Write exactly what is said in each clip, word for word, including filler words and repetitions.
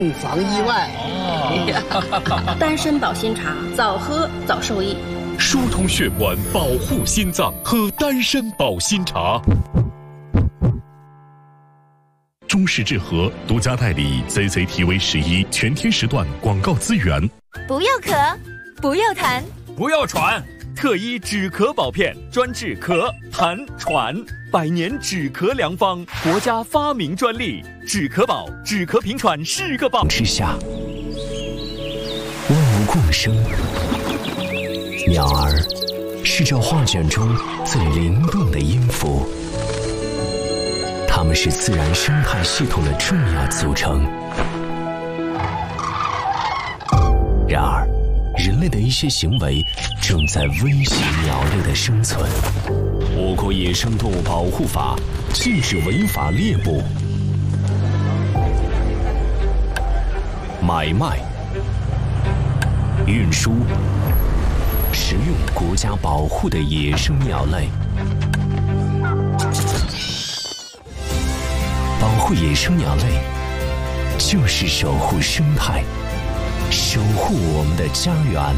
防意外。 哦，丹参保心茶，早喝早受益， 疏通血管，保护心脏，喝丹参保心茶。中式治和独家代理 C C T V 十一全天时段广告资源。 不要咳，不要痰， 不要喘。特医止咳宝片，专治咳、痰、喘，百年止咳良方，国家发明专利。止咳宝，止咳平喘是个宝。 之下，万物共生。鸟儿是这画卷中最灵动的音符，它们是自然生态系统的重要组成。然而，人类的一些行为正在威胁鸟类的生存。我国野生动物保护法禁止违法猎捕、买卖、运输、食用国家保护的野生鸟类。保护野生鸟类，就是守护生态，守护我们的家园。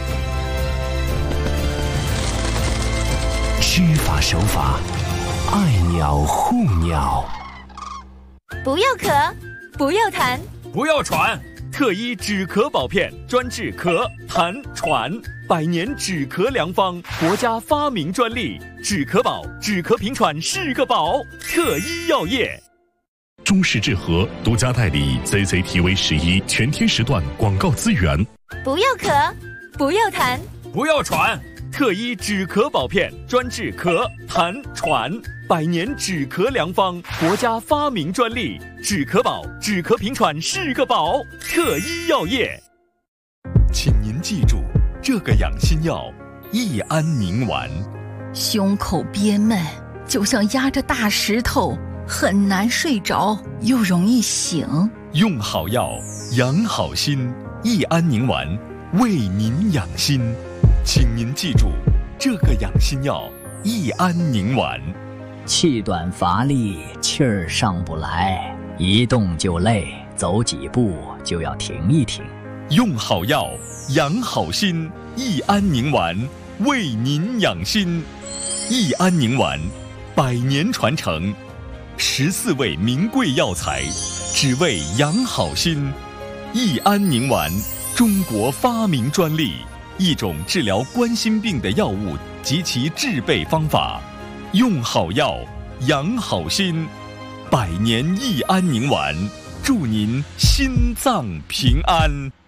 知法守法，爱鸟护鸟。 不要咳，不要痰， 不要喘。特医止咳宝片，专治咳、痰、喘，百年止咳良方，国家发明专利。止咳宝，止咳平喘是个宝。特医药业。 中式治和独家代理 C C T V 十一全天时段广告资源。 不要咳，不要痰， 不要喘。特医止咳宝片，专治咳、痰、喘，百年止咳良方，国家发明专利。止咳宝，止咳平喘是个宝。特医药业。请您记住，这个养心药益安宁丸。 胸口憋闷，就像压着大石头，很难睡着，又容易醒。 用好药，养好心，益安宁丸为您养心。请您记住，这个养心药益安宁丸。 气短乏力，气儿上不来，一动就累，走几步就要停一停。 用好药，养好心，益安宁丸为您养心。益安宁丸，百年传承，十四味名贵药材，只为养好心。益安宁丸，中国发明专利，一种治疗冠心病的药物及其制备方法。用好药，养好心，百年益安宁丸，祝您心脏平安。